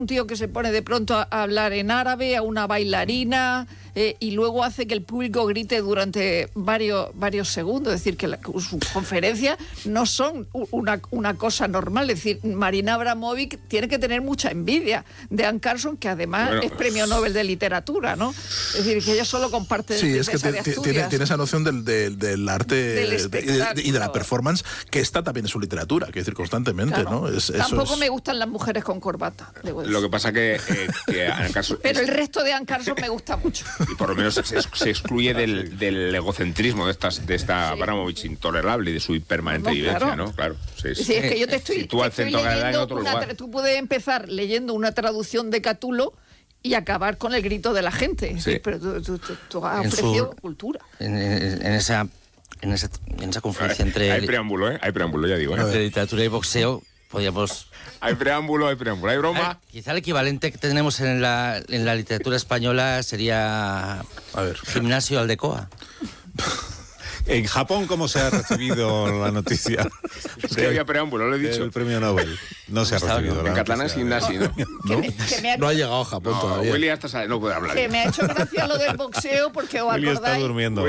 un tío que se pone de pronto a hablar en árabe, a una bailarina, y luego hace que el público grite durante varios segundos. Es decir, que sus conferencias no son una cosa normal. Es decir, Marina Abramovic tiene que tener mucha envidia de Anne Carson, que además es premio Nobel de literatura, ¿no? Es decir, que ella solo comparte sí, es que tiene esa noción del arte y de la performance, que está también en su literatura, quiero decir, constantemente, claro, ¿no? Tampoco me gustan las mujeres con corbata. Lo que pasa que Anne Carson... Pero el resto de Anne Carson me gusta mucho. Y por lo menos se excluye del egocentrismo de esta Abramovic intolerable y de su permanente vivencia, claro. ¿no? Claro. Sí, es que yo te estoy leyendo tú puedes empezar leyendo una traducción de Catulo y acabar con el grito de la gente. Sí. Pero tú has ofrecido cultura. En esa confluencia entre... Hay preámbulo, ya digo. Entre literatura y boxeo, podríamos... Hay preámbulo, hay broma. Quizá el equivalente que tenemos en la literatura española sería Gimnasio Aldecoa. En Japón, ¿cómo se ha recibido la noticia? Es que había preámbulo, lo he dicho. El premio Nobel. No se ha recibido. En catalán es gimnasio, ¿no? No ha llegado a Japón todavía. Willy hasta no puede hablar. Que me ha hecho gracia lo del boxeo porque os Willy acordáis. está durmiendo.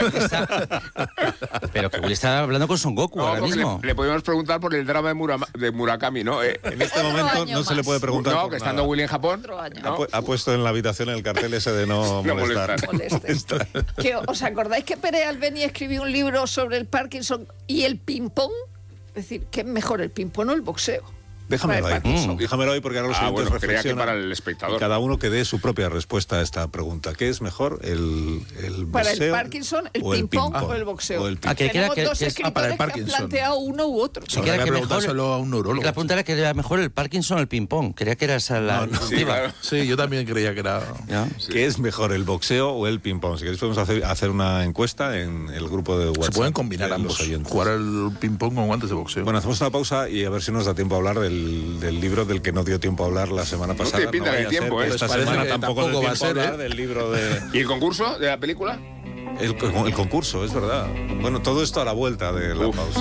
Pero que Willy está hablando con Son Goku ahora mismo. Le podemos preguntar por el drama de Murakami, ¿no? En este momento no se le puede preguntar. No, que estando Willy en Japón. Ha puesto en la habitación el cartel ese de no molestar. Que, ¿os acordáis que Pérez Albeni escribió un libro sobre el Parkinson y el ping-pong? Es decir, ¿qué es mejor, el ping-pong o el boxeo? Déjamelo ahí porque ahora los siguientes reflexionan. Para el espectador. Y cada uno que dé su propia respuesta a esta pregunta. ¿Qué es mejor, el boxeo? Para el Parkinson, el ping-pong o el boxeo. Tenemos dos escritores que han planteado uno u otro. Habría que preguntárselo a un neurólogo. La pregunta era que era mejor el Parkinson o el ping-pong. Creía que era esa la... Sí, claro. Sí, yo también creía que era... ¿Qué es mejor, el boxeo o el ping-pong? Si queréis podemos hacer una encuesta en el grupo de WhatsApp. Se pueden combinar ambos, jugar el ping-pong con guantes de boxeo. Bueno, hacemos una pausa y a ver si nos da tiempo a hablar del libro del que no dio tiempo a hablar la semana pasada. No te pinta el tiempo, esta semana tampoco va a ser del libro de... ¿Y el concurso de la película? El concurso, es verdad. Bueno, todo esto a la vuelta de la pausa.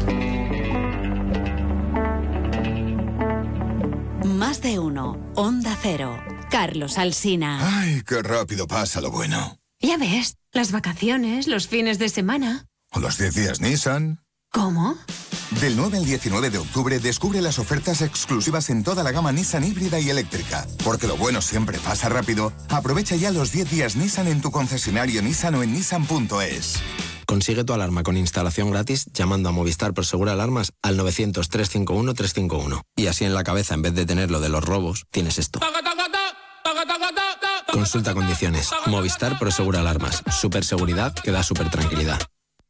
Más de uno. Onda Cero. Carlos Alsina. Ay, qué rápido pasa lo bueno. Ya ves, las vacaciones, los fines de semana. O los 10 días Nissan. ¿Cómo? Del 9 al 19 de octubre descubre las ofertas exclusivas en toda la gama Nissan híbrida y eléctrica. Porque lo bueno siempre pasa rápido. Aprovecha ya los 10 días Nissan en tu concesionario Nissan o en nissan.es. Consigue tu alarma con instalación gratis llamando a Movistar Prosegur Alarmas al 900-351-351. Y así en la cabeza, en vez de tener lo de los robos, tienes esto. Consulta condiciones. Movistar Prosegur Alarmas. Superseguridad que da super tranquilidad.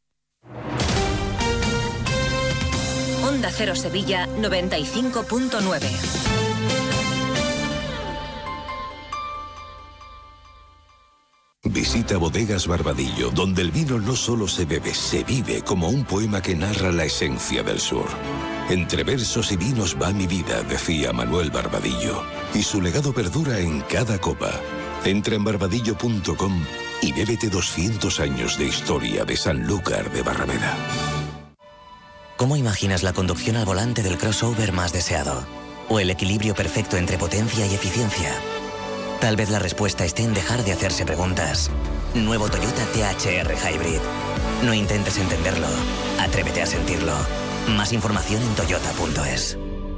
Onda Cero Sevilla 95.9. Visita Bodegas Barbadillo, donde el vino no solo se bebe, se vive como un poema que narra la esencia del sur. Entre versos y vinos va mi vida, decía Manuel Barbadillo, y su legado perdura en cada copa. Entra en barbadillo.com y bébete 200 años de historia de Sanlúcar de Barrameda. ¿Cómo imaginas la conducción al volante del crossover más deseado? ¿O el equilibrio perfecto entre potencia y eficiencia? Tal vez la respuesta esté en dejar de hacerse preguntas. Nuevo Toyota THR Hybrid. No intentes entenderlo. Atrévete a sentirlo. Más información en toyota.es.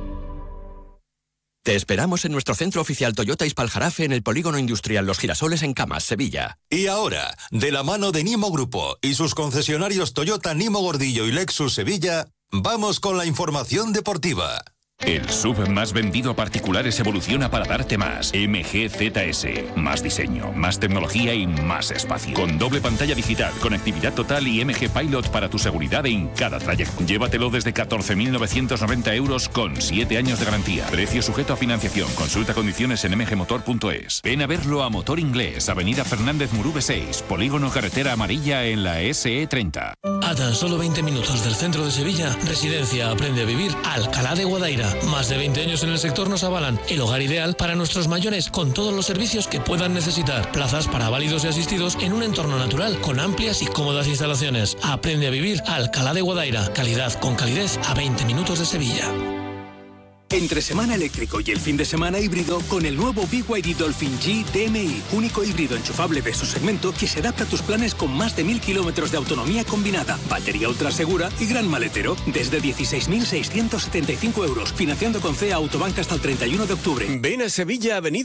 Te esperamos en nuestro centro oficial Toyota Ispaljarafe en el Polígono Industrial Los Girasoles en Camas, Sevilla. Y ahora, de la mano de Nimo Grupo y sus concesionarios Toyota Nimo Gordillo y Lexus Sevilla, vamos con la información deportiva. El SUV más vendido a particulares evoluciona para darte más. MG ZS. Más diseño, más tecnología y más espacio. Con doble pantalla digital, conectividad total y MG Pilot para tu seguridad en cada trayecto. Llévatelo desde 14.990 euros con 7 años de garantía. Precio sujeto a financiación. Consulta condiciones en mgmotor.es. Ven a verlo a Motor Inglés, Avenida Fernández Murube 6, Polígono Carretera Amarilla en la SE30. A tan solo 20 minutos del centro de Sevilla, Residencia Aprende a Vivir Alcalá de Guadaira. Más de 20 años en el sector nos avalan el hogar ideal para nuestros mayores con todos los servicios que puedan necesitar. Plazas para válidos y asistidos en un entorno natural con amplias y cómodas instalaciones. Aprende a Vivir Alcalá de Guadaira. Calidad con calidez a 20 minutos de Sevilla. Entre semana eléctrico y el fin de semana híbrido con el nuevo BYD Dolphin G DMI, único híbrido enchufable de su segmento que se adapta a tus planes con más de 1000 kilómetros de autonomía combinada, batería ultra segura y gran maletero, desde 16.675 euros, financiando con CEA Autobank hasta el 31 de octubre. Ven a Sevilla, Avenida